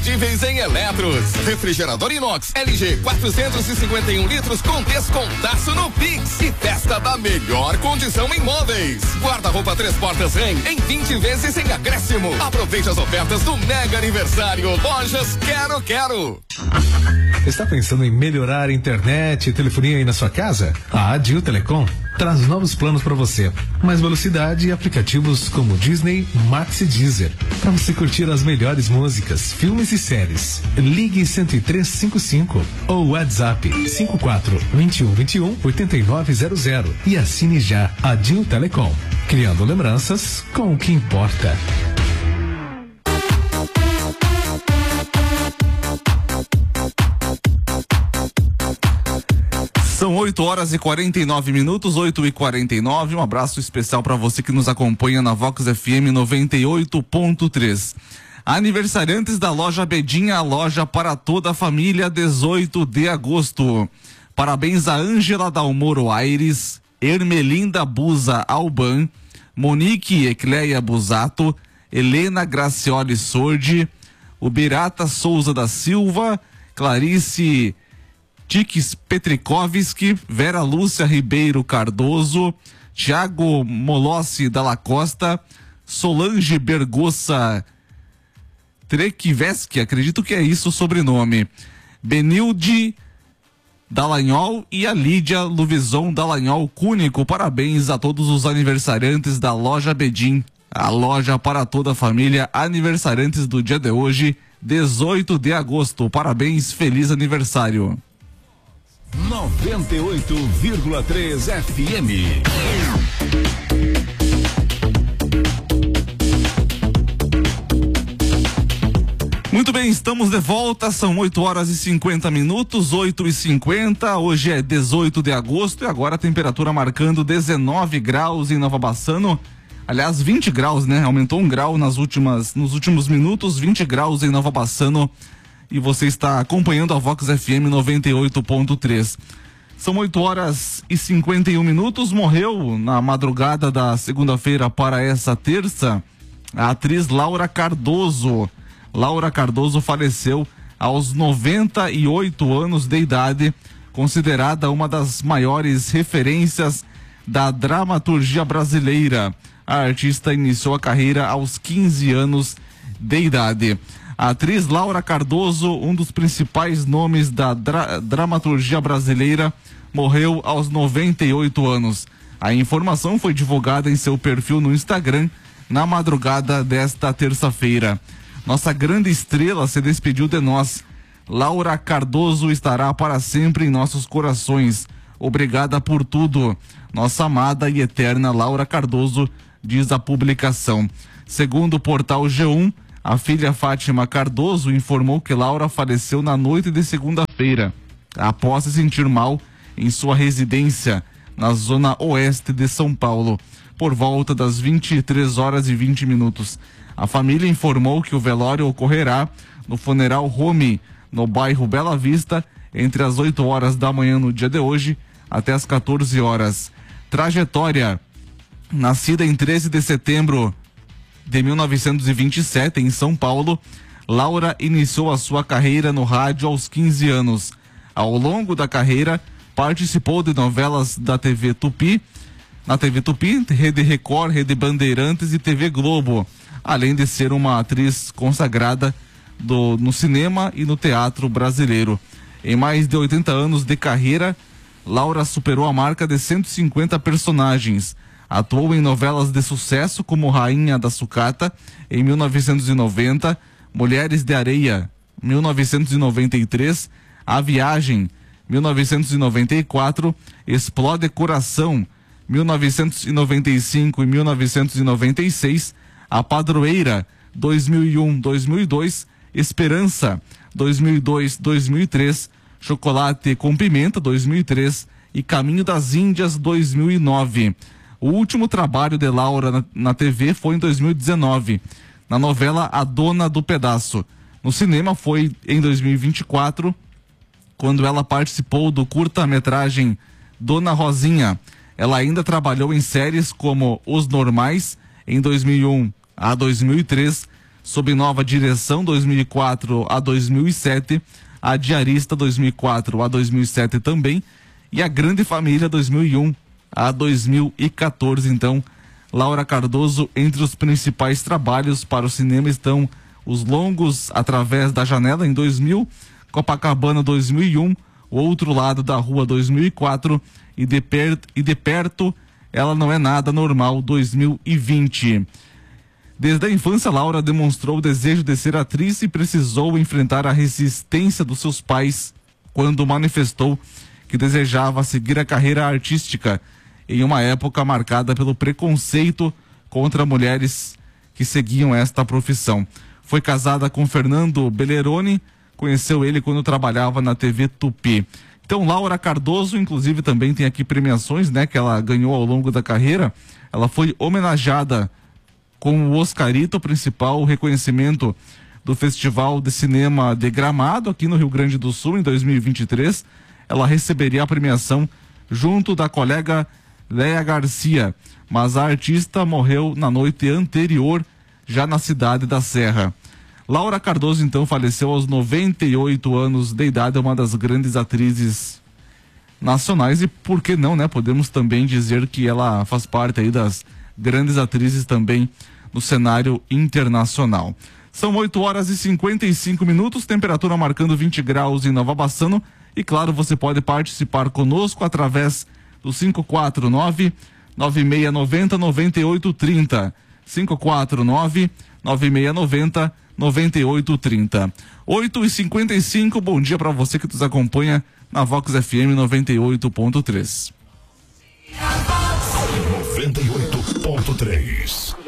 De vez em Eletros. Refrigerador inox LG 451 litros com descontaço no Pix e festa da melhor condição em móveis. Guarda-roupa 3 portas REM em 20 vezes sem acréscimo. Aproveite as ofertas do mega aniversário. Lojas Quero. Está pensando em melhorar a internet e telefonia aí na sua casa? A Adil Telecom traz novos planos para você. Mais velocidade e aplicativos como Disney, Max e Deezer. Para você curtir as melhores músicas, filmes e séries. Ligue 10355 ou WhatsApp 54-2121-8900 e assine já Adil Telecom. Criando lembranças com o que importa. São 8h49, 8h49. Um abraço especial para você que nos acompanha na Vox FM 98.3. Aniversariantes da loja Bedinha, a loja para toda a família, 18 de agosto. Parabéns a Ângela Dalmoro Aires, Ermelinda Busa Alban, Monique Ecleia Busato, Helena Gracioli Sordi, o Birata Souza da Silva, Clarice Tiques Petrikovski, Vera Lúcia Ribeiro Cardoso, Tiago Molossi Dalla Costa, Solange Bergossa Trequiveski, acredito que é isso o sobrenome, Benilde Dallagnol e a Lídia Luvison Dallagnol Cúnico. Parabéns a todos os aniversariantes da loja Bedim, a loja para toda a família, aniversariantes do dia de hoje, 18 de agosto. Parabéns, feliz aniversário. 98,3 FM. Muito bem, estamos de volta, são 8h50, 8h50, hoje é 18 de agosto e agora a temperatura marcando 19 graus em Nova Bassano, aliás 20 graus, né? Aumentou 1 grau nos últimos minutos, 20 graus em Nova Bassano e você está acompanhando a Vox FM 98.3. São 8h51, morreu na madrugada da segunda-feira para essa terça a atriz Laura Cardoso. Laura Cardoso faleceu aos 98 anos de idade, considerada uma das maiores referências da dramaturgia brasileira. A artista iniciou a carreira aos 15 anos de idade. A atriz Laura Cardoso, um dos principais nomes da dramaturgia brasileira, morreu aos 98 anos. A informação foi divulgada em seu perfil no Instagram na madrugada desta terça-feira. Nossa grande estrela se despediu de nós. Laura Cardoso estará para sempre em nossos corações. Obrigada por tudo. Nossa amada e eterna Laura Cardoso, diz a publicação. Segundo o portal G1, a filha Fátima Cardoso informou que Laura faleceu na noite de segunda-feira, após se sentir mal em sua residência, na zona oeste de São Paulo, por volta das 23h20. A família informou que o velório ocorrerá no Funeral Home, no bairro Bela Vista, entre as 8 horas da manhã no dia de hoje até as 14 horas. Trajetória: nascida em 13 de setembro de 1927 em São Paulo, Laura iniciou a sua carreira no rádio aos 15 anos. Ao longo da carreira, participou de novelas da TV Tupi, na TV Tupi, Rede Record, Rede Bandeirantes e TV Globo, além de ser uma atriz consagrada no cinema e no teatro brasileiro. Em mais de 80 anos de carreira, Laura superou a marca de 150 personagens. Atuou em novelas de sucesso como Rainha da Sucata, em 1990, Mulheres de Areia, 1993, A Viagem, 1994, Explode Coração, 1995 e 1996, A Padroeira, 2001-2002, Esperança, 2002-2003, Chocolate com Pimenta, 2003 e Caminho das Índias, 2009. O último trabalho de Laura na TV foi em 2019, na novela A Dona do Pedaço. No cinema foi em 2024, quando ela participou do curta-metragem Dona Rosinha. Ela ainda trabalhou em séries como Os Normais, em 2001 a 2003, sob nova direção 2004 a 2007, a Diarista 2004 a 2007 também, e a Grande Família 2001 a 2014. Então, Laura Cardoso, entre os principais trabalhos para o cinema estão os longos Através da Janela em 2000, Copacabana 2001, O Outro Lado da Rua 2004 e De Perto Ela Não É Nada Normal 2020. Desde a infância, Laura demonstrou o desejo de ser atriz e precisou enfrentar a resistência dos seus pais quando manifestou que desejava seguir a carreira artística em uma época marcada pelo preconceito contra mulheres que seguiam esta profissão. Foi casada com Fernando Belleroni, conheceu ele quando trabalhava na TV Tupi. Então, Laura Cardoso, inclusive, também tem aqui premiações, né, que ela ganhou ao longo da carreira. Ela foi homenageada com o Oscarito, principal reconhecimento do Festival de Cinema de Gramado, aqui no Rio Grande do Sul, em 2023. Ela receberia a premiação junto da colega Léa Garcia, mas a artista morreu na noite anterior, já na cidade da Serra. Laura Cardoso, então, faleceu aos 98 anos de idade, é uma das grandes atrizes nacionais e, por que não, né? Podemos também dizer que ela faz parte aí das grandes atrizes também no cenário internacional. São 8h55, temperatura marcando 20 graus em Nova Bassano. E claro, você pode participar conosco através do 549-9690-9830. 549-9690-9830. 8h55, bom dia para você que nos acompanha na Vox FM 98.3. 98.3.